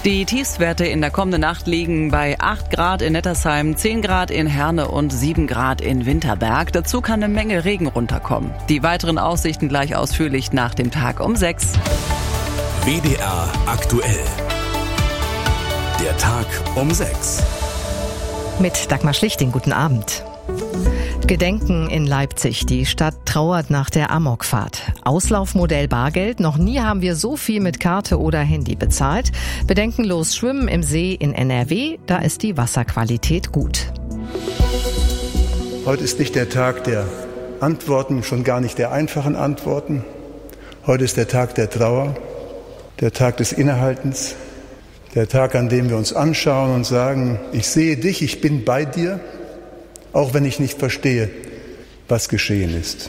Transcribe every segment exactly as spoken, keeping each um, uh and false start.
Die Tiefstwerte in der kommenden Nacht liegen bei acht Grad in Nettersheim, zehn Grad in Herne und sieben Grad in Winterberg. Dazu kann eine Menge Regen runterkommen. Die weiteren Aussichten gleich ausführlich nach dem Tag um sechs. W D R aktuell. Der Tag um sechs. Mit Dagmar Schlichting, guten Abend. Gedenken in Leipzig. Die Stadt trauert nach der Amokfahrt. Auslaufmodell Bargeld. Noch nie haben wir so viel mit Karte oder Handy bezahlt. Bedenkenlos schwimmen im See in N R W. Da ist die Wasserqualität gut. Heute ist nicht der Tag der Antworten, schon gar nicht der einfachen Antworten. Heute ist der Tag der Trauer, der Tag des Innehaltens, der Tag, an dem wir uns anschauen und sagen, ich sehe dich, ich bin bei dir, auch wenn ich nicht verstehe, was geschehen ist.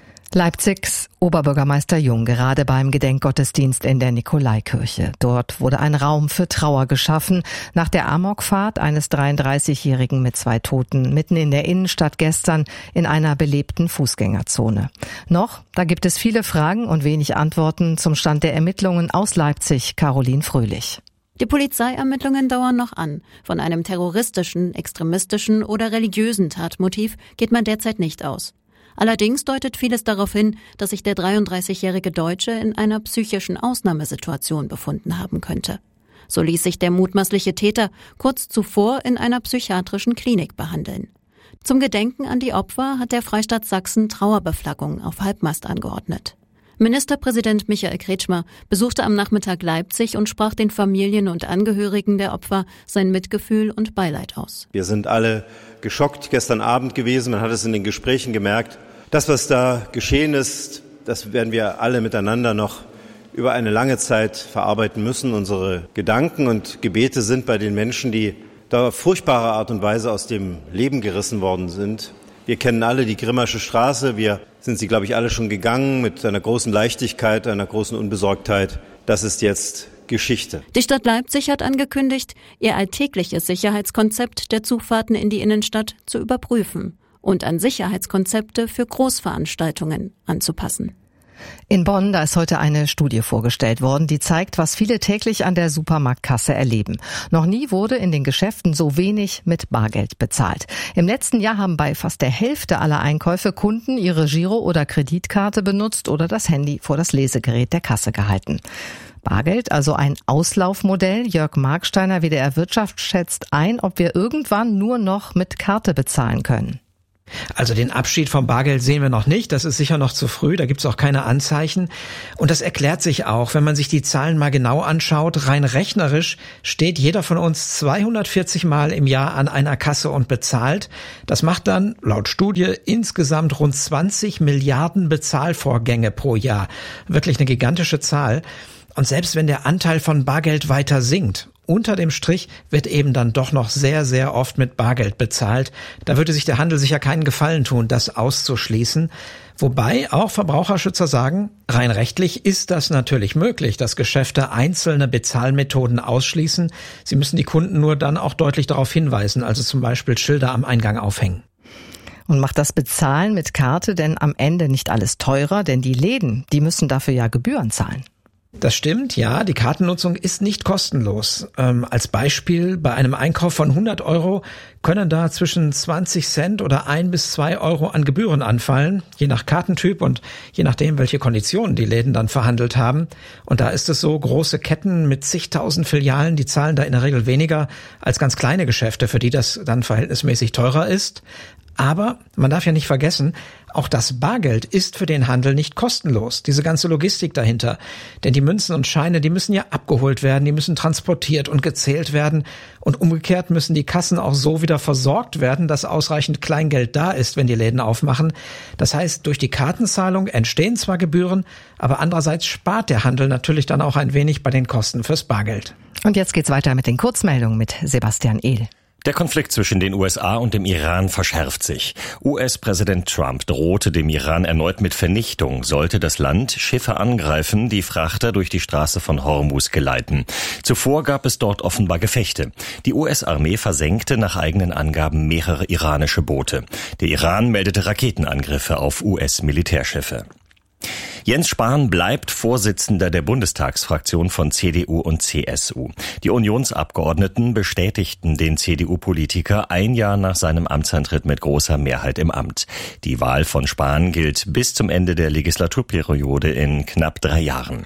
Leipzigs Oberbürgermeister Jung gerade beim Gedenkgottesdienst in der Nikolaikirche. Dort wurde ein Raum für Trauer geschaffen nach der Amokfahrt eines dreiunddreißigjährigen mit zwei Toten mitten in der Innenstadt gestern in einer belebten Fußgängerzone. Noch, da gibt es viele Fragen und wenig Antworten zum Stand der Ermittlungen aus Leipzig. Caroline Fröhlich. Die Polizeiermittlungen dauern noch an. Von einem terroristischen, extremistischen oder religiösen Tatmotiv geht man derzeit nicht aus. Allerdings deutet vieles darauf hin, dass sich der dreiunddreißigjährige Deutsche in einer psychischen Ausnahmesituation befunden haben könnte. So ließ sich der mutmaßliche Täter kurz zuvor in einer psychiatrischen Klinik behandeln. Zum Gedenken an die Opfer hat der Freistaat Sachsen Trauerbeflaggung auf Halbmast angeordnet. Ministerpräsident Michael Kretschmer besuchte am Nachmittag Leipzig und sprach den Familien und Angehörigen der Opfer sein Mitgefühl und Beileid aus. Wir sind alle geschockt gestern Abend gewesen. Man hat es in den Gesprächen gemerkt. Das, was da geschehen ist, das werden wir alle miteinander noch über eine lange Zeit verarbeiten müssen. Unsere Gedanken und Gebete sind bei den Menschen, die da auf furchtbare Art und Weise aus dem Leben gerissen worden sind. Wir kennen alle die Grimmersche Straße. Wir sind sie, glaube ich, alle schon gegangen mit einer großen Leichtigkeit, einer großen Unbesorgtheit. Das ist jetzt Geschichte. Die Stadt Leipzig hat angekündigt, ihr alltägliches Sicherheitskonzept der Zugfahrten in die Innenstadt zu überprüfen und an Sicherheitskonzepte für Großveranstaltungen anzupassen. In Bonn, da ist heute eine Studie vorgestellt worden, die zeigt, was viele täglich an der Supermarktkasse erleben. Noch nie wurde in den Geschäften so wenig mit Bargeld bezahlt. Im letzten Jahr haben bei fast der Hälfte aller Einkäufe Kunden ihre Giro- oder Kreditkarte benutzt oder das Handy vor das Lesegerät der Kasse gehalten. Bargeld, also ein Auslaufmodell. Jörg Marksteiner, W D R Wirtschaft, schätzt ein, ob wir irgendwann nur noch mit Karte bezahlen können. Also den Abschied vom Bargeld sehen wir noch nicht, das ist sicher noch zu früh, da gibt's auch keine Anzeichen. Und das erklärt sich auch, wenn man sich die Zahlen mal genau anschaut. Rein rechnerisch steht jeder von uns zweihundertvierzig Mal im Jahr an einer Kasse und bezahlt. Das macht dann laut Studie insgesamt rund zwanzig Milliarden Bezahlvorgänge pro Jahr. Wirklich eine gigantische Zahl. Und selbst wenn der Anteil von Bargeld weiter sinkt, unter dem Strich wird eben dann doch noch sehr, sehr oft mit Bargeld bezahlt. Da würde sich der Handel sicher keinen Gefallen tun, das auszuschließen. Wobei auch Verbraucherschützer sagen, rein rechtlich ist das natürlich möglich, dass Geschäfte einzelne Bezahlmethoden ausschließen. Sie müssen die Kunden nur dann auch deutlich darauf hinweisen, also zum Beispiel Schilder am Eingang aufhängen. Und macht das Bezahlen mit Karte denn am Ende nicht alles teurer? Denn die Läden, die müssen dafür ja Gebühren zahlen. Das stimmt, ja, die Kartennutzung ist nicht kostenlos. Ähm, als Beispiel, bei einem Einkauf von hundert Euro können da zwischen zwanzig Cent oder ein bis zwei Euro an Gebühren anfallen, je nach Kartentyp und je nachdem, welche Konditionen die Läden dann verhandelt haben. Und da ist es so, große Ketten mit zigtausend Filialen, die zahlen da in der Regel weniger als ganz kleine Geschäfte, für die das dann verhältnismäßig teurer ist. Aber man darf ja nicht vergessen, auch das Bargeld ist für den Handel nicht kostenlos. Diese ganze Logistik dahinter. Denn die Münzen und Scheine, die müssen ja abgeholt werden, die müssen transportiert und gezählt werden. Und umgekehrt müssen die Kassen auch so wieder versorgt werden, dass ausreichend Kleingeld da ist, wenn die Läden aufmachen. Das heißt, durch die Kartenzahlung entstehen zwar Gebühren, aber andererseits spart der Handel natürlich dann auch ein wenig bei den Kosten fürs Bargeld. Und jetzt geht's weiter mit den Kurzmeldungen mit Sebastian Ehl. Der Konflikt zwischen den U S A und dem Iran verschärft sich. U S-Präsident Trump drohte dem Iran erneut mit Vernichtung, sollte das Land Schiffe angreifen, die Frachter durch die Straße von Hormuz geleiten. Zuvor gab es dort offenbar Gefechte. Die U S-Armee versenkte nach eigenen Angaben mehrere iranische Boote. Der Iran meldete Raketenangriffe auf U S-Militärschiffe. Jens Spahn bleibt Vorsitzender der Bundestagsfraktion von C D U und C S U. Die Unionsabgeordneten bestätigten den C D U-Politiker ein Jahr nach seinem Amtsantritt mit großer Mehrheit im Amt. Die Wahl von Spahn gilt bis zum Ende der Legislaturperiode in knapp drei Jahren.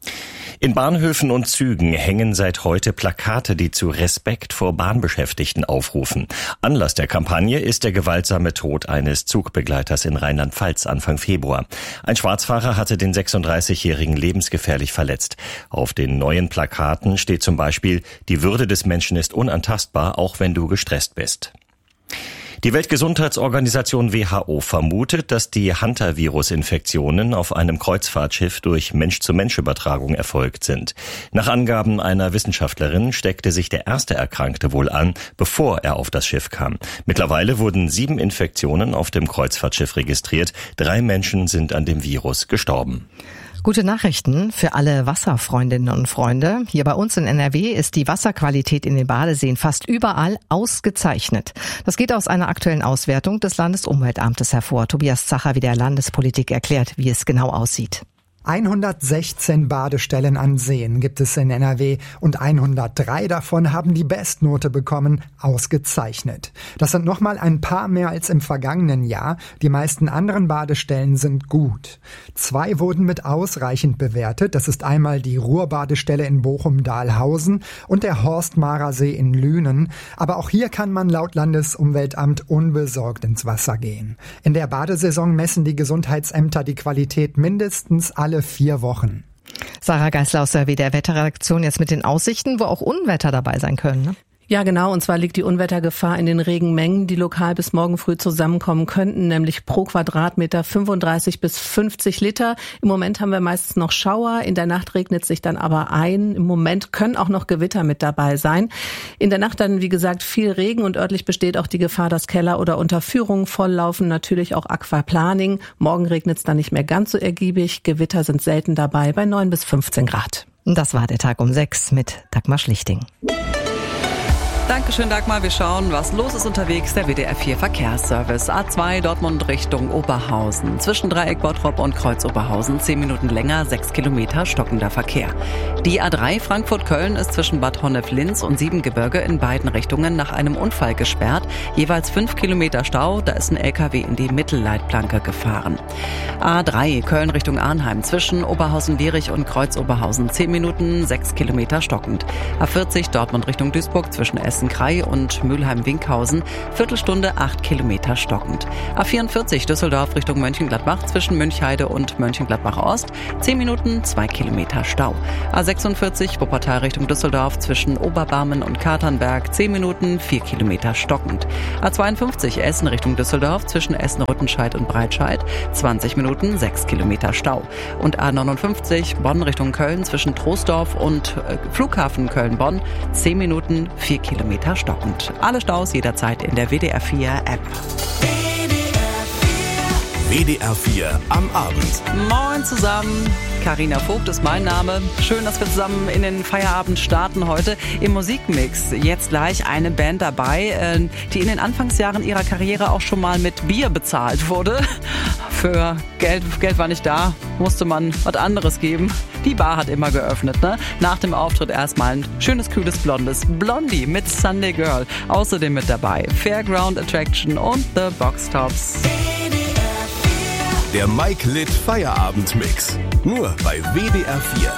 In Bahnhöfen und Zügen hängen seit heute Plakate, die zu Respekt vor Bahnbeschäftigten aufrufen. Anlass der Kampagne ist der gewaltsame Tod eines Zugbegleiters in Rheinland-Pfalz Anfang Februar. Ein Schwarzfahrer hatte den sechsunddreißigjährigen lebensgefährlich verletzt. Auf den neuen Plakaten steht zum Beispiel: Die Würde des Menschen ist unantastbar, auch wenn du gestresst bist. Die Weltgesundheitsorganisation W H O vermutet, dass die Hantavirus-Infektionen auf einem Kreuzfahrtschiff durch Mensch-zu-Mensch-Übertragung erfolgt sind. Nach Angaben einer Wissenschaftlerin steckte sich der erste Erkrankte wohl an, bevor er auf das Schiff kam. Mittlerweile wurden sieben Infektionen auf dem Kreuzfahrtschiff registriert. Drei Menschen sind an dem Virus gestorben. Gute Nachrichten für alle Wasserfreundinnen und Freunde. Hier bei uns in N R W ist die Wasserqualität in den Badeseen fast überall ausgezeichnet. Das geht aus einer aktuellen Auswertung des Landesumweltamtes hervor. Tobias Zacher, wie der Landespolitik erklärt, wie es genau aussieht. hundertsechzehn Badestellen an Seen gibt es in N R W und hundertdrei davon haben die Bestnote bekommen, ausgezeichnet. Das sind nochmal ein paar mehr als im vergangenen Jahr. Die meisten anderen Badestellen sind gut. Zwei wurden mit ausreichend bewertet. Das ist einmal die Ruhrbadestelle in Bochum-Dahlhausen und der Horstmarer See in Lünen. Aber auch hier kann man laut Landesumweltamt unbesorgt ins Wasser gehen. In der Badesaison messen die Gesundheitsämter die Qualität mindestens alle vier Wochen. Sarah Geisler aus der W D R-Wetterredaktion jetzt mit den Aussichten, wo auch Unwetter dabei sein können, ne? Ja, genau. Und zwar liegt die Unwettergefahr in den Regenmengen, die lokal bis morgen früh zusammenkommen könnten, nämlich pro Quadratmeter fünfunddreißig bis fünfzig Liter. Im Moment haben wir meistens noch Schauer. In der Nacht regnet es sich dann aber ein. Im Moment können auch noch Gewitter mit dabei sein. In der Nacht dann, wie gesagt, viel Regen und örtlich besteht auch die Gefahr, dass Keller oder Unterführungen volllaufen. Natürlich auch Aquaplaning. Morgen regnet es dann nicht mehr ganz so ergiebig. Gewitter sind selten dabei bei neun bis fünfzehn Grad. Das war der Tag um sechs mit Dagmar Schlichting. Dankeschön, Dagmar. Wir schauen, was los ist unterwegs. Der W D R vier Verkehrsservice. A zwei Dortmund Richtung Oberhausen. Zwischen Dreieck Bottrop und Kreuz Oberhausen. Zehn Minuten länger, sechs Kilometer stockender Verkehr. Die A drei Frankfurt-Köln ist zwischen Bad Honnef-Linz und Siebengebirge in beiden Richtungen nach einem Unfall gesperrt. Jeweils fünf Kilometer Stau. Da ist ein L K W in die Mittelleitplanke gefahren. A drei Köln Richtung Arnheim. Zwischen Oberhausen-Lierich und Kreuz Oberhausen. Zehn Minuten, sechs Kilometer stockend. A vierzig Dortmund Richtung Duisburg. Zwischen Essen-Krei und Mülheim-Winkhausen. Viertelstunde, acht Kilometer stockend. A vierundvierzig Düsseldorf Richtung Mönchengladbach zwischen Münchheide und Mönchengladbach-Ost. Zehn Minuten, zwei Kilometer Stau. A sechsundvierzig Wuppertal Richtung Düsseldorf zwischen Oberbarmen und Katernberg. Zehn Minuten, vier Kilometer stockend. A zweiundfünfzig Essen Richtung Düsseldorf zwischen Essen-Rüttenscheid und Breitscheid. zwanzig Minuten, sechs Kilometer Stau. Und A neunundfünfzig Bonn Richtung Köln zwischen Troisdorf und äh, Flughafen Köln-Bonn. Zehn Minuten, vier Kilometer stockend. Alle Staus jederzeit in der W D R vier App. W D R vier am Abend. Moin zusammen. Carina Vogt ist mein Name. Schön, dass wir zusammen in den Feierabend starten heute im Musikmix. Jetzt gleich eine Band dabei, die in den Anfangsjahren ihrer Karriere auch schon mal mit Bier bezahlt wurde. Für Geld, Geld war nicht da, musste man was anderes geben. Die Bar hat immer geöffnet, ne? Nach dem Auftritt erstmal ein schönes, kühles, blondes Blondie mit Sunday Girl. Außerdem mit dabei Fairground Attraction und The Box Tops. Der Mike Litt Feierabendmix. Nur bei W D R vier.